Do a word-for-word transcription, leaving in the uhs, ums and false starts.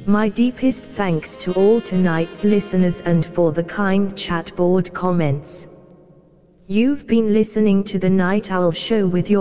My deepest thanks to all tonight's listeners and for the kind chat board comments. You've been listening to The Night Owl Show with your